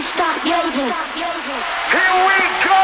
stop moving. Here we go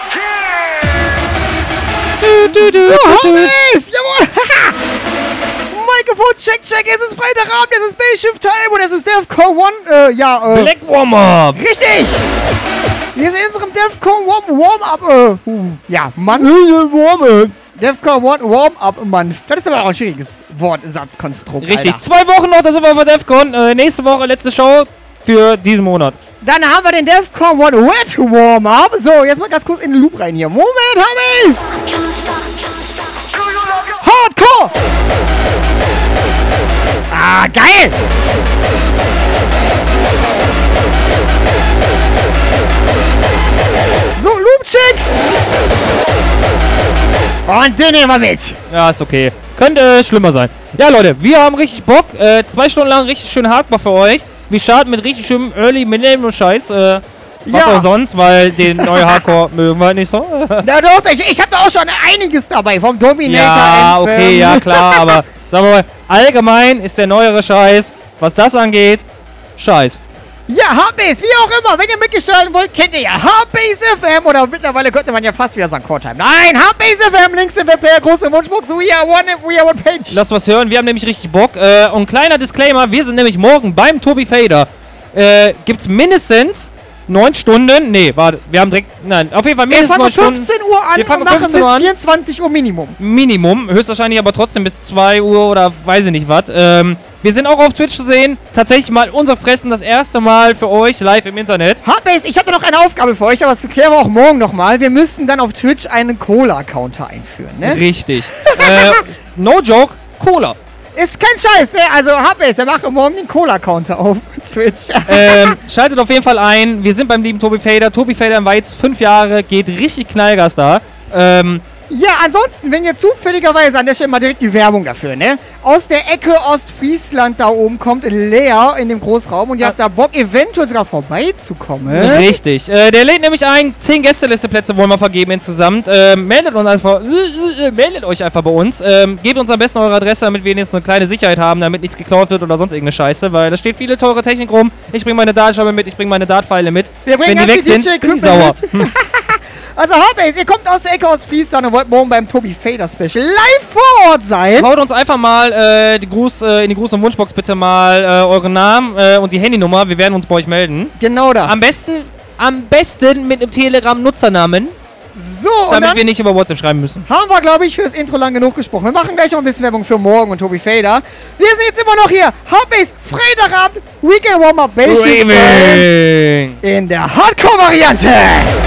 again! So, Homies! Jawohl! Mikrofon, check, es ist Freitagabend, es ist Base-Shift Time und es ist DEFCON 1, Black Warm-Up! Richtig! Wir sind in unserem DEFCON Warm-Up, ja, Mann. DEFCON Warm-Up, Mann. Das ist aber auch ein schwieriges Wortsatzkonstrukt, Richtig, Alter. 2 Wochen noch, da sind wir bei DEFCON. Nächste Woche, letzte Show für diesen Monat. Dann haben wir den DEFCON Wet Warm-Up. So, jetzt mal ganz kurz in den Loop rein hier. Moment, hab ich's! Hardcore! Ah, geil! So, Loop-Check! Und den nehmen wir mit. Ja, ist okay. Könnte schlimmer sein. Ja, Leute, wir haben richtig Bock. 2 Stunden lang richtig schön Hardcore für euch. Wir starten mit richtig schönem Early Millennium Scheiß. Was auch sonst, weil den neuen Hardcore mögen wir nicht so. Na doch, ich hab da auch schon einiges dabei. Vom Dominator. Ja, okay, ja klar, aber sagen wir mal, allgemein ist der neuere Scheiß, was das angeht, Scheiß. Ja, Hardbase, wie auch immer. Wenn ihr mitgestalten wollt, kennt ihr ja Hardbase FM. Oder mittlerweile könnte man ja fast wieder sagen Core-Time. Nein, Hardbase FM, Links im Webplayer, große Wunschbox. We are one page. Lass was hören, wir haben nämlich richtig Bock. Und kleiner Disclaimer, wir sind nämlich morgen beim Tobi Fader. Gibt's mindestens 9 Stunden. Nee, warte, wir haben direkt. Nein, auf jeden Fall mindestens 9 Stunden. Wir fangen 15 Uhr an wir fangen und machen 15 Uhr bis an. 24 Uhr Minimum. Minimum, höchstwahrscheinlich aber trotzdem bis 2 Uhr oder weiß ich nicht was. Wir sind auch auf Twitch zu sehen. Tatsächlich mal unser Fressen das erste Mal für euch live im Internet. Hardbase, ich habe noch eine Aufgabe für euch, aber das klären wir auch morgen nochmal. Wir müssen dann auf Twitch einen Cola-Counter einführen, ne? Richtig. No joke, Cola. Ist kein Scheiß, ne? Also Hardbase, wir machen morgen den Cola-Counter auf Twitch. Schaltet auf jeden Fall ein. Wir sind beim lieben Tobi Fader. Tobi Fader im Weiz, 5 Jahre, geht richtig Knallgas da. Ja, ansonsten, wenn ihr zufälligerweise an der Stelle mal direkt die Werbung dafür, ne? Aus der Ecke Ostfriesland da oben kommt Lea in dem Großraum und ihr habt da Bock, eventuell sogar vorbeizukommen. Richtig. Der lädt nämlich ein. 10 Gästelisteplätze wollen wir vergeben insgesamt. Meldet euch einfach bei uns. Gebt uns am besten eure Adresse, damit wir jetzt eine kleine Sicherheit haben, damit nichts geklaut wird oder sonst irgendeine Scheiße, weil da steht viele teure Technik rum. Ich bringe meine Dartscheibe mit, ich bringe meine Dartpfeile mit. Wenn die weg sind, bin ich sauer. Also Hardbase, ihr kommt aus der Ecke aus Friesland und wollt morgen beim Tobi Fader Special live vor Ort sein. Haut uns einfach mal in die Gruß- und Wunschbox bitte mal euren Namen und die Handynummer. Wir werden uns bei euch melden. Genau das. Am besten mit einem Telegram-Nutzernamen. So, damit wir nicht über WhatsApp schreiben müssen. Haben wir, glaube ich, fürs Intro lang genug gesprochen. Wir machen gleich noch ein bisschen Werbung für morgen und Tobi Fader. Wir sind jetzt immer noch hier. Hardbase, Freitagabend, Weekend Warm-Up Basic in der Hardcore-Variante.